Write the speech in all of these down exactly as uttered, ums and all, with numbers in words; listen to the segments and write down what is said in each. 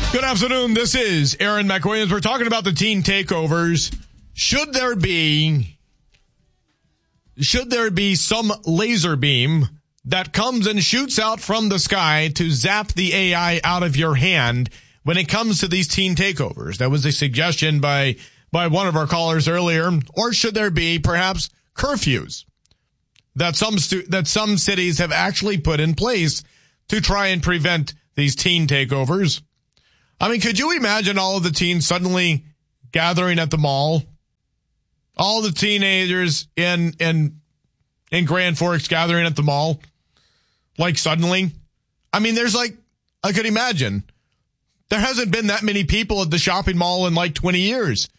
Good afternoon. This is Aaron McWilliams. We're talking about the teen takeovers. Should there be, should there be some laser beam that comes and shoots out from the sky to zap the A I out of your hand when it comes to these teen takeovers? That was a suggestion by, by one of our callers earlier. Or should there be perhaps curfews that some stu- that some cities have actually put in place to try and prevent these teen takeovers? I mean, could you imagine all of the teens suddenly gathering at the mall? All the teenagers in in in Grand Forks gathering at the mall? Like suddenly? I mean, there's like, I could imagine. There hasn't been that many people at the shopping mall in like twenty years.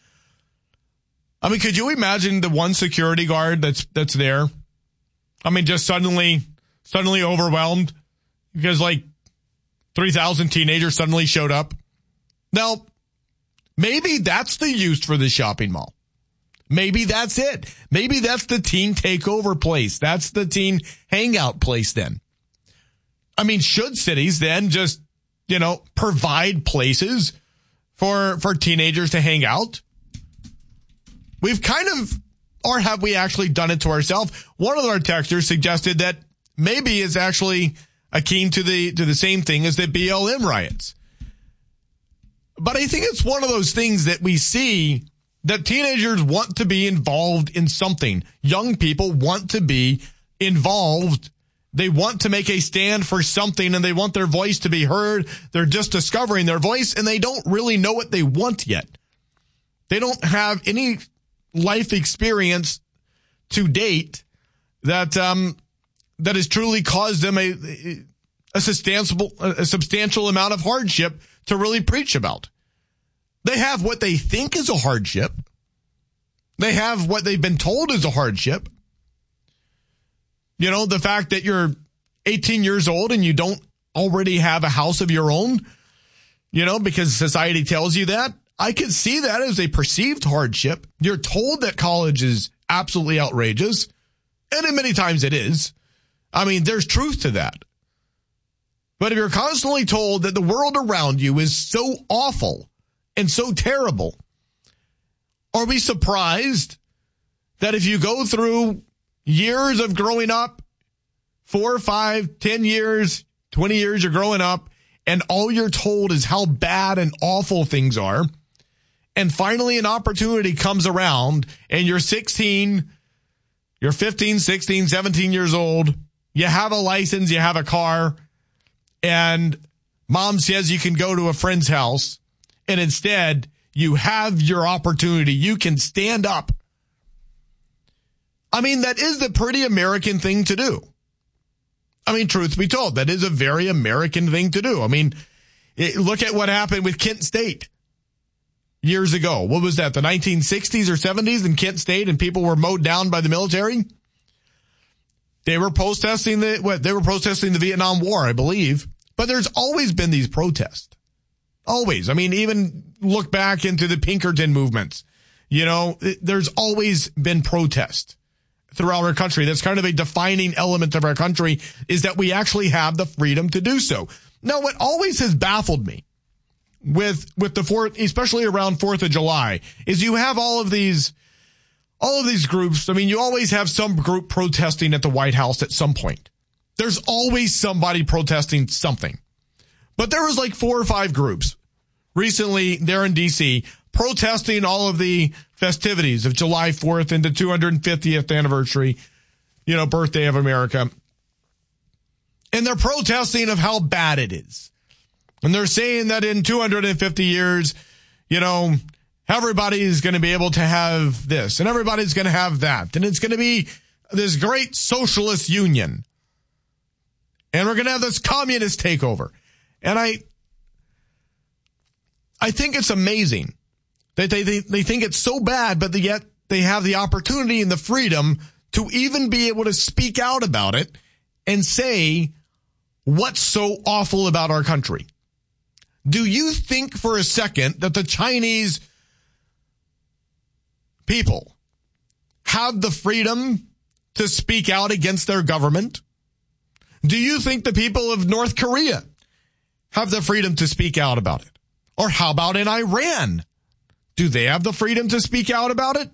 I mean, could you imagine the one security guard that's that's there? I mean, just suddenly, suddenly overwhelmed because like three thousand teenagers suddenly showed up. Now, maybe that's the use for the shopping mall. Maybe that's it. Maybe that's the teen takeover place. That's the teen hangout place then. I mean, should cities then just, you know, provide places for, for teenagers to hang out? We've kind of, or have we actually done it to ourselves? One of our texters suggested that maybe it's actually akin to the, to the same thing as the B L M riots. But I think it's one of those things that we see that teenagers want to be involved in something. Young people want to be involved. They want to make a stand for something and they want their voice to be heard. They're just discovering their voice and they don't really know what they want yet. They don't have any life experience to date that, um, that has truly caused them a, a substantial, a substantial amount of hardship to really preach about. They have what they think is a hardship. They have what they've been told is a hardship. You know, the fact that you're eighteen years old and you don't already have a house of your own, you know, because society tells you that. I could see that as a perceived hardship. You're told that college is absolutely outrageous, and many times it is. I mean, there's truth to that. But if you're constantly told that the world around you is so awful and so terrible, are we surprised that if you go through years of growing up, four, five, ten years, twenty years you're growing up, and all you're told is how bad and awful things are, and finally an opportunity comes around and you're sixteen, you're fifteen, sixteen, seventeen years old, you have a license, you have a car, and mom says you can go to a friend's house, and instead you have your opportunity. You can stand up. I mean, that is the pretty American thing to do. I mean, truth be told, that is a very American thing to do. I mean, it, look at what happened with Kent State years ago. What was that, the nineteen sixties or seventies in Kent State, and people were mowed down by the military? They were protesting the what? They were protesting the Vietnam War, I believe. But there's always been these protests. Always. I mean, even look back into the Pinkerton movements. You know, there's always been protest throughout our country. That's kind of a defining element of our country, is that we actually have the freedom to do so. Now, what always has baffled me with with the fourth, especially around fourth of July, is you have all of these all of these groups. I mean, you always have some group protesting at the White House at some point. There's always somebody protesting something. But there was like four or five groups recently there in D C protesting all of the festivities of July fourth and the two hundred fiftieth anniversary, you know, birthday of America. And they're protesting of how bad it is. And they're saying that in two hundred fifty years, you know, everybody is going to be able to have this and everybody's going to have that. And it's going to be this great socialist union. And we're going to have this communist takeover. And I, I think it's amazing that they, they, they think it's so bad, but yet they have the opportunity and the freedom to even be able to speak out about it and say what's so awful about our country. Do you think for a second that the Chinese people have the freedom to speak out against their government? Do you think the people of North Korea have the freedom to speak out about it? Or how about in Iran? Do they have the freedom to speak out about it?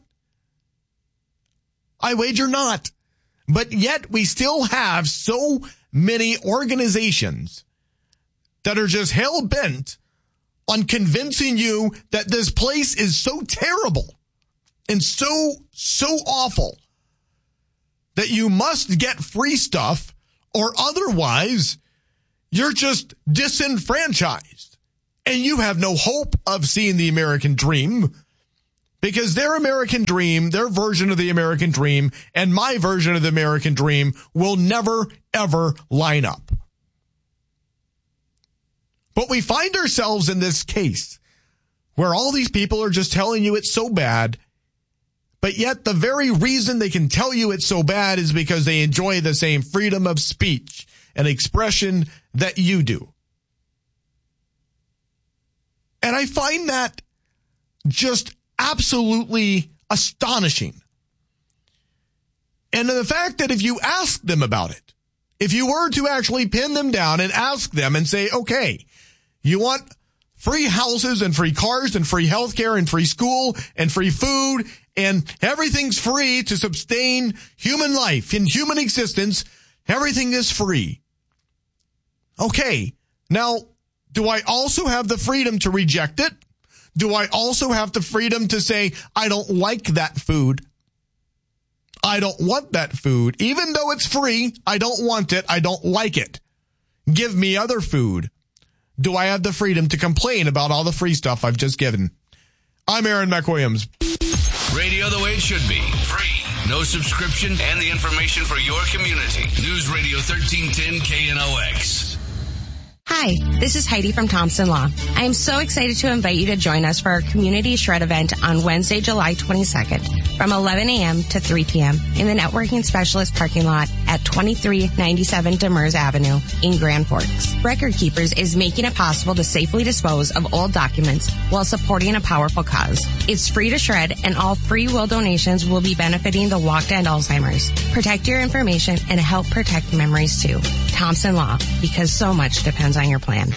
I wager not. But yet we still have so many organizations that are just hell-bent on convincing you that this place is so terrible and so, so awful that you must get free stuff or otherwise you're just disenfranchised and you have no hope of seeing the American dream, because their American dream, their version of the American dream, and my version of the American dream will never, ever line up. But we find ourselves in this case where all these people are just telling you it's so bad, but yet the very reason they can tell you it's so bad is because they enjoy the same freedom of speech and expression that you do. And I find that just absolutely astonishing. And the fact that if you ask them about it, if you were to actually pin them down and ask them and say, okay, you want free houses and free cars and free healthcare and free school and free food and everything's free to sustain human life and human existence, everything is free. Okay, now, do I also have the freedom to reject it? Do I also have the freedom to say, I don't like that food? I don't want that food. Even though it's free, I don't want it. I don't like it. Give me other food. Do I have the freedom to complain about all the free stuff I've just given? I'm Aaron McWilliams. Radio the way it should be. Free. No subscription and the information for your community. News Radio thirteen ten K N O X. Hi, this is Heidi from Thompson Law. I am so excited to invite you to join us for our Community Shred event on Wednesday, July twenty-second from eleven a.m. to three p.m. in the Networking Specialist parking lot at twenty-three ninety-seven Demers Avenue in Grand Forks. Record Keepers is making it possible to safely dispose of old documents while supporting a powerful cause. It's free to shred, and all free will donations will be benefiting the Walk to End Alzheimer's. Protect your information and help protect memories too. Thompson Law, because so much depends on your plan.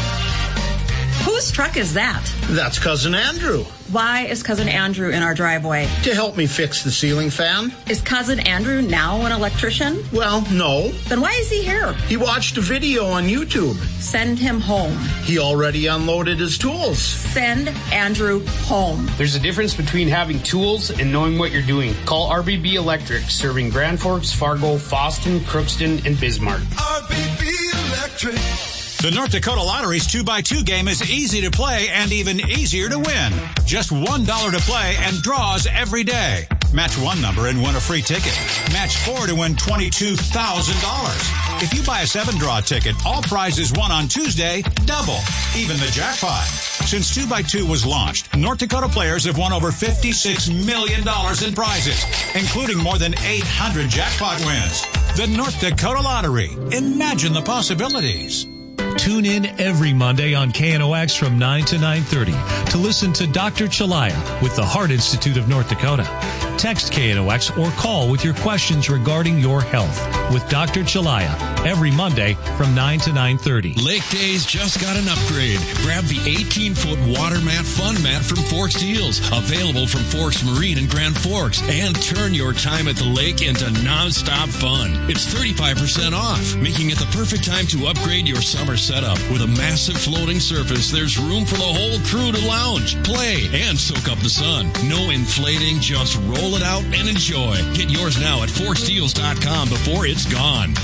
Whose truck is that? That's Cousin Andrew. Why is Cousin Andrew in our driveway? To help me fix the ceiling fan. Is Cousin Andrew now an electrician? Well, no. Then why is he here? He watched a video on YouTube. Send him home. He already unloaded his tools. Send Andrew home. There's a difference between having tools and knowing what you're doing. Call R B B Electric, serving Grand Forks, Fargo, Fosston, Crookston, and Bismarck. R B B Electric. The North Dakota Lottery's two by two game is easy to play and even easier to win. Just one dollar to play and draws every day. Match one number and win a free ticket. Match four to win twenty-two thousand dollars. If you buy a seven-draw ticket, all prizes won on Tuesday double, even the jackpot. Since two by two was launched, North Dakota players have won over fifty-six million dollars in prizes, including more than eight hundred jackpot wins. The North Dakota Lottery. Imagine the possibilities. Tune in every Monday on K N O X from nine to nine thirty to listen to Doctor Chalaya with the Heart Institute of North Dakota. Text K N O X or call with your questions regarding your health with Doctor Chalaya every Monday from nine to nine thirty. Lake Days just got an upgrade. Grab the eighteen-foot water mat fun mat from Forks Deals, available from Forks Marine in Grand Forks, and turn your time at the lake into nonstop fun. It's thirty-five percent off, making it the perfect time to upgrade your summer setup. With a massive floating surface, there's room for the whole crew to lounge, play, and soak up the sun. No inflating, just roll it out and enjoy. Get yours now at forks deals dot com before it's gone.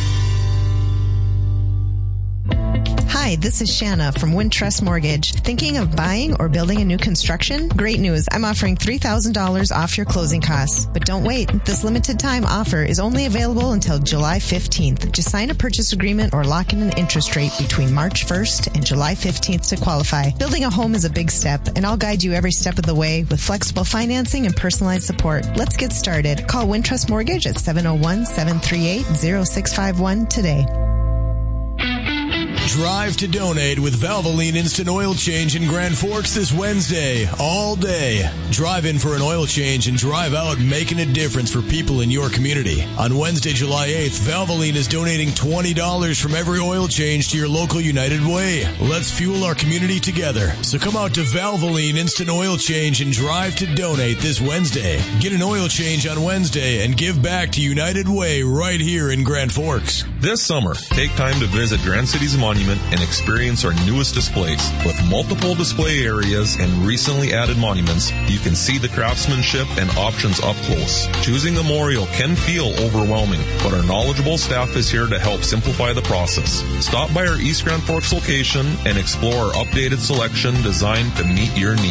Hi, this is Shanna from Wintrust Mortgage. Thinking of buying or building a new construction? Great news. I'm offering three thousand dollars off your closing costs. But don't wait. This limited time offer is only available until July fifteenth. Just sign a purchase agreement or lock in an interest rate between March first and July fifteenth to qualify. Building a home is a big step, and I'll guide you every step of the way with flexible financing and personalized support. Let's get started. Call Wintrust Mortgage at seven oh one, seven three eight, oh six five one today. Drive to donate with Valvoline Instant Oil Change in Grand Forks this Wednesday, all day. Drive in for an oil change and drive out making a difference for people in your community. On Wednesday, July eighth, Valvoline is donating twenty dollars from every oil change to your local United Way. Let's fuel our community together. So come out to Valvoline Instant Oil Change and drive to donate this Wednesday. Get an oil change on Wednesday and give back to United Way right here in Grand Forks. This summer, take time to visit Grand City's Monument and experience our newest displays. With multiple display areas and recently added monuments, you can see the craftsmanship and options up close. Choosing a memorial can feel overwhelming, but our knowledgeable staff is here to help simplify the process. Stop by our East Grand Forks location and explore our updated selection designed to meet your needs.